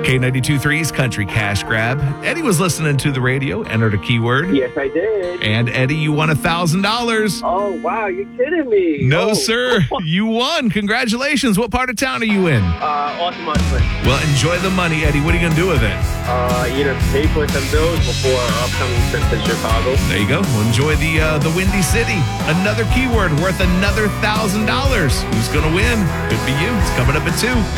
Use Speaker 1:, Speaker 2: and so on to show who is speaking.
Speaker 1: K92.3's Country Cash Grab. Eddie was listening to the radio, entered a keyword.
Speaker 2: Yes, I did.
Speaker 1: And Eddie, you won $1,000.
Speaker 2: Oh, wow. You're kidding me.
Speaker 1: No, sir. You won. Congratulations. What part of town are you in?
Speaker 2: Altamont.
Speaker 1: Well, enjoy the money, Eddie. What are you going to do with it?
Speaker 2: Pay for some bills before our upcoming trip to Chicago.
Speaker 1: There you go. Well, enjoy the Windy City. Another keyword worth another $1,000. Who's going to win? Could be you. It's coming up at 2.